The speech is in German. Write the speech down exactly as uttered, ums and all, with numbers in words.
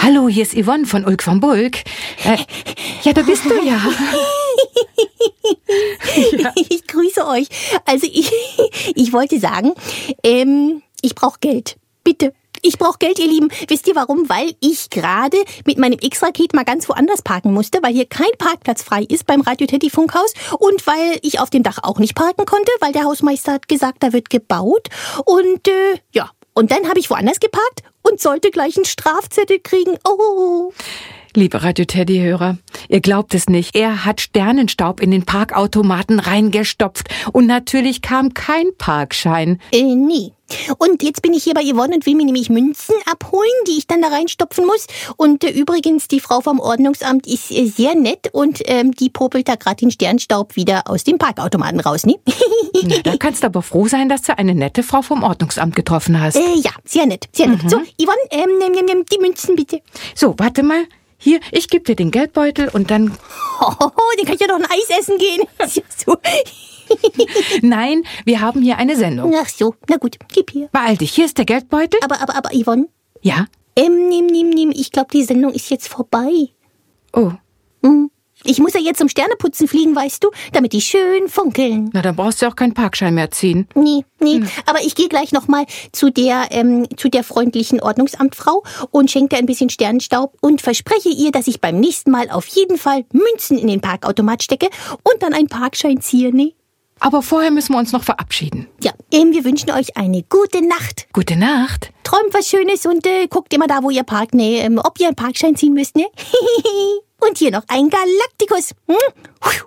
Hallo, hier ist Yvonne von Ulk von Bulk. Äh, ja, da bist du ja. ja. Ich grüße euch. Also ich, ich wollte sagen, ähm, ich brauche Geld. Bitte. Ich brauche Geld, ihr Lieben. Wisst ihr warum? Weil ich gerade mit meinem X-Raket mal ganz woanders parken musste, weil hier kein Parkplatz frei ist beim Radio Teddy Funkhaus und weil ich auf dem Dach auch nicht parken konnte, weil der Hausmeister hat gesagt, da wird gebaut. Und äh, ja, und dann habe ich woanders geparkt und sollte gleich einen Strafzettel kriegen. Oh. Liebe Radio Teddy-Hörer, ihr glaubt es nicht. Er hat Sternenstaub in den Parkautomaten reingestopft und natürlich kam kein Parkschein. Äh, nee. Und jetzt bin ich hier bei Yvonne und will mir nämlich Münzen abholen, die ich dann da reinstopfen muss. Und äh, übrigens, die Frau vom Ordnungsamt ist äh, sehr nett und ähm, die popelt da gerade den Sternstaub wieder aus dem Parkautomaten raus, ne? Na, da kannst du aber froh sein, dass du eine nette Frau vom Ordnungsamt getroffen hast. Äh, ja, sehr nett, sehr nett. Mhm. So, Yvonne, ähm, nimm, nimm, nimm die Münzen bitte. So, warte mal. Hier, ich gebe dir den Geldbeutel und dann... Oh, den kann ich ja doch ein Eis essen gehen. Ja so. Nein, wir haben hier eine Sendung. Ach so, na gut, gib hier. Beeil dich, hier ist der Geldbeutel. Aber, aber, aber, Yvonne? Ja? Ähm, nimm, nimm, nimm, ich glaube, die Sendung ist jetzt vorbei. Oh. Hm. Ich muss ja jetzt zum Sterneputzen fliegen, weißt du, damit die schön funkeln. Na, dann brauchst du auch keinen Parkschein mehr ziehen. Nee, nee, Hm. aber ich gehe gleich nochmal zu der, ähm, zu der freundlichen Ordnungsamtfrau und schenke ihr ein bisschen Sternenstaub und verspreche ihr, dass ich beim nächsten Mal auf jeden Fall Münzen in den Parkautomat stecke und dann einen Parkschein ziehe, ne? Aber vorher müssen wir uns noch verabschieden. Ja, ähm, wir wünschen euch eine gute Nacht. Gute Nacht. Träumt was Schönes und äh, guckt immer da, wo ihr parkt, ne? Ähm, ob ihr einen Parkschein ziehen müsst, ne? Und hier noch ein Galaktikus. Hm?